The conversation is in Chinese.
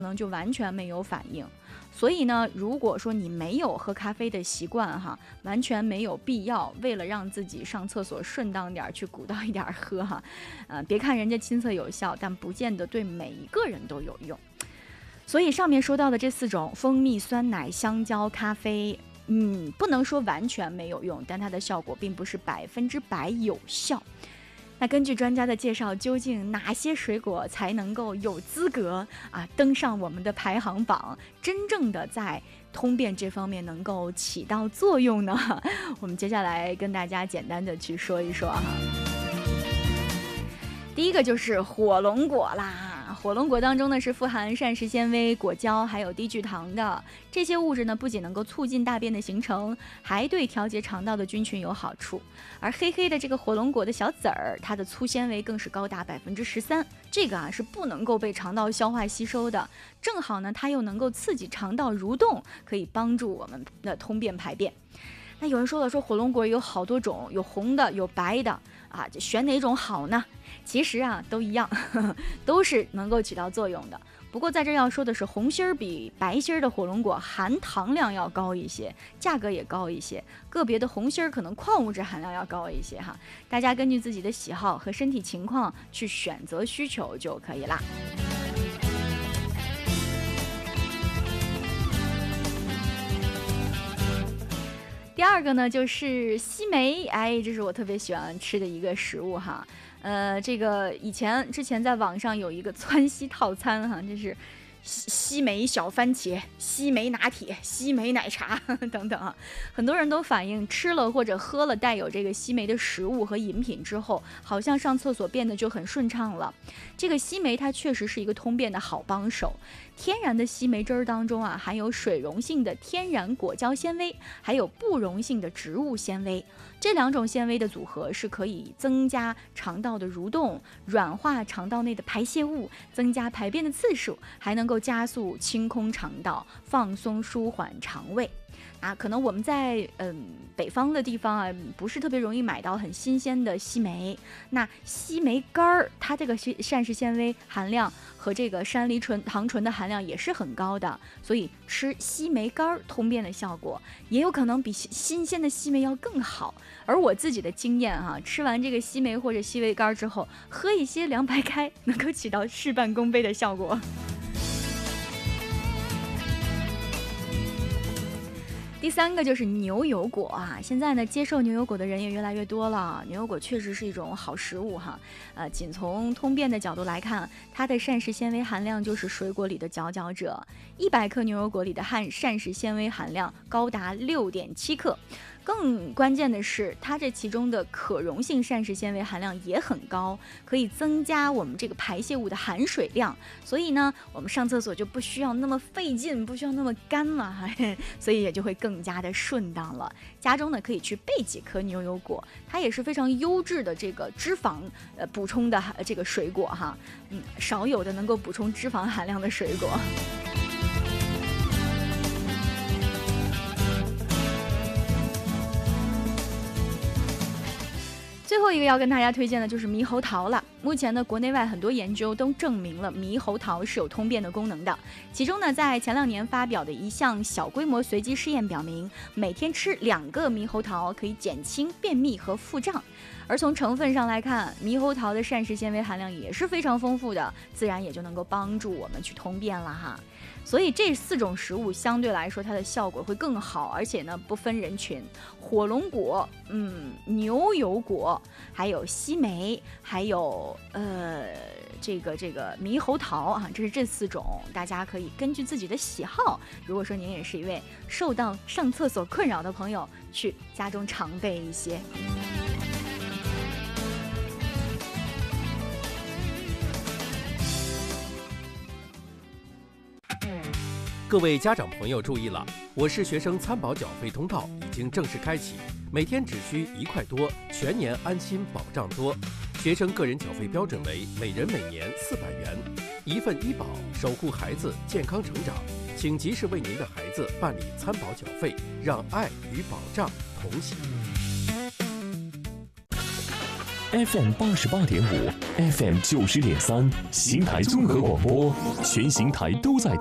可能就完全没有反应。所以呢，如果说你没有喝咖啡的习惯哈，完全没有必要为了让自己上厕所顺当点去鼓捣一点喝哈。别看人家亲测有效，但不见得对每一个人都有用。所以上面说到的这4种蜂蜜、酸奶、香蕉、咖啡，不能说完全没有用，但它的效果并不是100%有效。那根据专家的介绍，究竟哪些水果才能够有资格登上我们的排行榜，真正的在通便这方面能够起到作用呢？我们接下来跟大家简单的去说一说哈。第一个就是火龙果啦。火龙果当中呢是富含膳食纤维、果胶还有低聚糖的，这些物质呢不仅能够促进大便的形成，还对调节肠道的菌群有好处。而黑黑的这个火龙果的小籽儿，它的粗纤维更是高达13%，这个是不能够被肠道消化吸收的，正好呢它又能够刺激肠道蠕动，可以帮助我们的通便排便。那有人说了，说火龙果有好多种，有红的有白的选哪种好呢？其实都一样，都是能够起到作用的。不过在这要说的是，红心儿比白心儿的火龙果含糖量要高一些，价格也高一些，个别的红心儿可能矿物质含量要高一些哈。大家根据自己的喜好和身体情况去选择需求就可以啦。第二个呢就是西梅，这是我特别喜欢吃的一个食物哈。这个之前在网上有一个川西套餐哈，这是西梅小番茄、西梅拿铁、西梅奶茶等等很多人都反映吃了或者喝了带有这个西梅的食物和饮品之后，好像上厕所变得就很顺畅了。这个西梅它确实是一个通便的好帮手。天然的西梅汁儿当中含有水溶性的天然果胶纤维，还有不溶性的植物纤维，这2种纤维的组合是可以增加肠道的蠕动，软化肠道内的排泄物，增加排便的次数，还能够加速清空肠道，放松舒缓肠胃。可能我们在北方的地方不是特别容易买到很新鲜的西梅。那西梅干儿，它这个膳食纤维含量和这个山梨糖醇的含量也是很高的，所以吃西梅干儿通便的效果也有可能比新鲜的西梅要更好。而我自己的经验吃完这个西梅或者西梅干之后，喝一些凉白开，能够起到事半功倍的效果。第3个就是牛油果现在呢接受牛油果的人也越来越多了。牛油果确实是一种好食物仅从通便的角度来看，它的膳食纤维含量就是水果里的佼佼者。100克牛油果里的膳食纤维含量高达6.7克。更关键的是，它这其中的可溶性膳食纤维含量也很高，可以增加我们这个排泄物的含水量，所以呢，我们上厕所就不需要那么费劲，不需要那么干了，所以也就会更加的顺当了。家中呢可以去备几颗牛油果，它也是非常优质的这个脂肪补充的这个水果少有的能够补充脂肪含量的水果。最后一个要跟大家推荐的就是猕猴桃了。目前呢，国内外很多研究都证明了猕猴桃是有通便的功能的。其中呢，在前2年发表的一项小规模随机试验表明，每天吃2个猕猴桃可以减轻便秘和腹胀。而从成分上来看，猕猴桃的膳食纤维含量也是非常丰富的，自然也就能够帮助我们去通便了哈。所以这4种食物相对来说它的效果会更好，而且呢不分人群。火龙果、牛油果，还有西梅，还有这个猕猴桃这是这4种，大家可以根据自己的喜好，如果说您也是一位受到上厕所困扰的朋友，去家中常备一些。 各位家长朋友注意了，我市学生参保缴费通道已经正式开启，每天只需1块多，全年安心保障多。学生个人缴费标准为每人每年400元，一份医保，守护孩子健康成长。请及时为您的孩子办理参保缴费，让爱与保障同行。 FM 88.5、FM 90.3，邢台综合广播，全邢台都在听。